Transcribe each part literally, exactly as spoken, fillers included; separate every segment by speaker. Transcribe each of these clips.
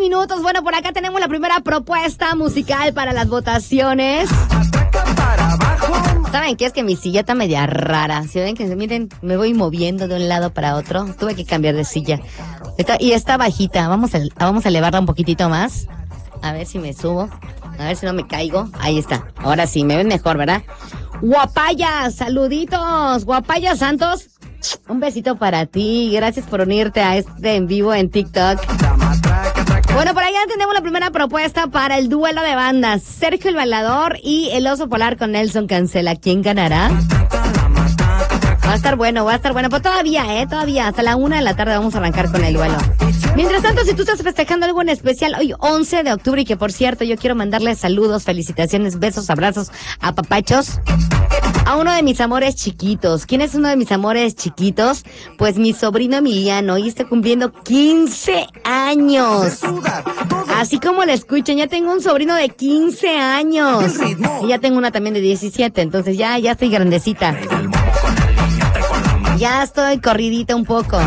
Speaker 1: minutos. Bueno, por acá tenemos la primera propuesta musical para las votaciones. ¿Saben qué? Es que mi silla está media rara. Si ven que, miren, me voy moviendo de un lado para otro. Tuve que cambiar de silla. Está, y está bajita. Vamos a, vamos a elevarla un poquitito más. A ver si me subo. A ver si no me caigo. Ahí está. Ahora sí, me ven mejor, ¿verdad? Guapaya, saluditos. Guapaya Santos, un besito para ti. Gracias por unirte a este en vivo en TikTok. Bueno, por allá tenemos la primera propuesta para el duelo de bandas. Sergio el Bailador y el Oso Polar con Nelson Cancela. ¿Quién ganará? Va a estar bueno, va a estar bueno. Pues todavía, ¿eh? Todavía. Hasta la una de la tarde vamos a arrancar con el duelo. Mientras tanto, si tú estás festejando algo en especial, hoy once de octubre, y que por cierto, yo quiero mandarles saludos, felicitaciones, besos, abrazos, apapachos a uno de mis amores chiquitos. ¿Quién es uno de mis amores chiquitos? Pues mi sobrino Emiliano. Hoy está cumpliendo quince años. Así como lo escuchan, ya tengo un sobrino de quince años. Y ya tengo una también de diecisiete, entonces ya, ya estoy grandecita. Ya estoy corridita un poco.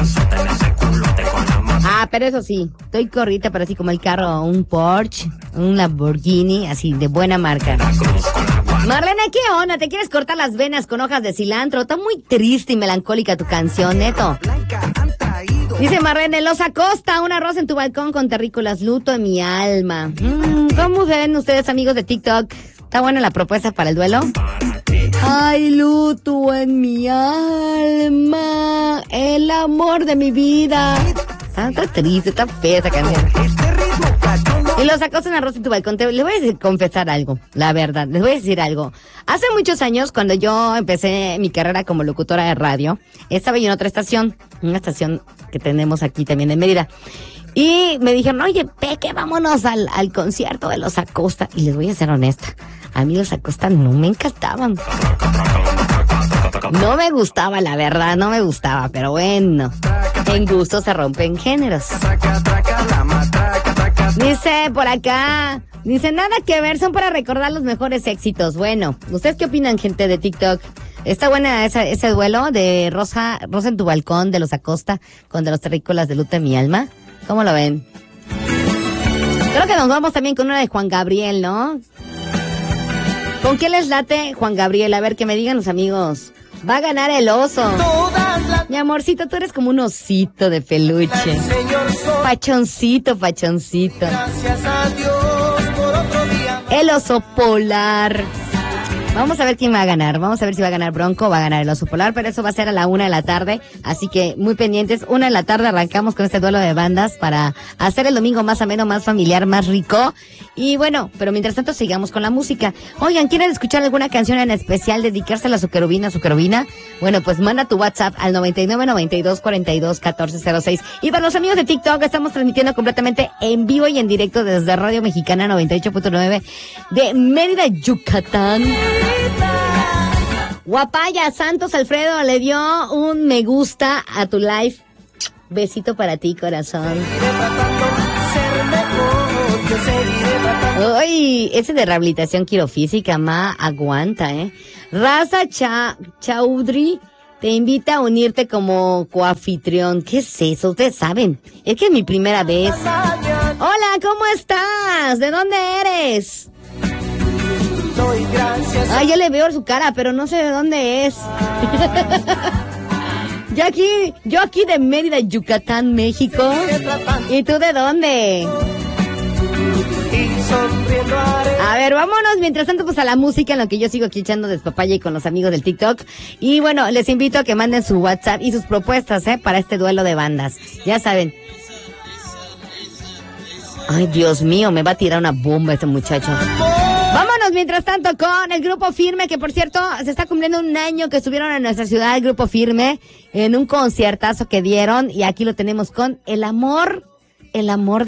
Speaker 1: Ah, pero eso sí, estoy corrida, pero así como el carro, un Porsche, un Lamborghini, así de buena marca. Marlene, ¿qué onda? ¿Te quieres cortar las venas con hojas de cilantro? Está muy triste y melancólica tu canción, neto. Dice Marlene, Los Acosta, un arroz en tu balcón con terrícolas, luto en mi alma. Mm, ¿Cómo ven ustedes, amigos de TikTok? ¿Está buena la propuesta para el duelo? Ay, luto en mi alma, el amor de mi vida. Está, está triste, está fea esa canción. Y Los Acosta en arroz en tu balcón. Te, les voy a decir, confesar algo, la verdad, les voy a decir algo. Hace muchos años, cuando yo empecé mi carrera como locutora de radio, estaba yo en otra estación, una estación que tenemos aquí también en Mérida. Y me dijeron, oye, Peque, vámonos al, al concierto de Los Acosta. Y les voy a ser honesta, a mí Los Acosta no me encantaban. No me gustaba, la verdad, no me gustaba, pero bueno, en gusto se rompen géneros. Dice por acá, dice, nada que ver, son para recordar los mejores éxitos. Bueno, ¿ustedes qué opinan, gente de TikTok? ¿Está buena esa, ese duelo de Rosa, Rosa en tu balcón, de Los Acosta, con de los terrícolas de luto en mi alma? ¿Cómo lo ven? Creo que nos vamos también con una de Juan Gabriel, ¿no? ¿Con qué les late Juan Gabriel? A ver, que me digan los amigos. Va a ganar el oso. Mi amorcito, tú eres como un osito de peluche. Pachoncito, pachoncito. El oso polar. Vamos a ver quién va a ganar. Vamos a ver si va a ganar Bronco o va a ganar el Oso Polar, pero eso va a ser a la una de la tarde. Así que muy pendientes. Una de la tarde arrancamos con este duelo de bandas para hacer el domingo más ameno, más familiar, más rico. Y bueno, pero mientras tanto sigamos con la música. Oigan, ¿quieren escuchar alguna canción en especial? ¿Dedicársela a su querubina, a su querubina? Bueno, pues manda tu WhatsApp al noventa y nueve, noventa y dos, cuarenta y dos, catorce cero seis. Y para los amigos de TikTok, estamos transmitiendo completamente en vivo y en directo desde Radio Mexicana noventa y ocho punto nueve de Mérida, Yucatán. Guapaya Santos Alfredo le dio un me gusta a tu live. Besito para ti, corazón. Uy, ese de rehabilitación quirofísica, ma, aguanta, ¿eh? Raza Cha Chaudhry te invita a unirte como coanfitrión. ¿Qué es eso? Ustedes saben. Es que es mi primera vez. Hola, ¿cómo estás? ¿De dónde eres? Ah, ya le veo su cara, pero no sé de dónde es. Yo aquí, yo aquí de Mérida, Yucatán, México. ¿Y tú de dónde? A ver, vámonos mientras tanto pues a la música, en lo que yo sigo aquí echando despapaya y con los amigos del TikTok. Y bueno, les invito a que manden su WhatsApp y sus propuestas, ¿eh? Para este duelo de bandas. Ya saben. Ay, Dios mío, me va a tirar una bomba este muchacho. Vámonos mientras tanto con el Grupo Firme, que por cierto se está cumpliendo un año que estuvieron en nuestra ciudad, el Grupo Firme, en un conciertazo que dieron, y aquí lo tenemos con El Amor, El Amor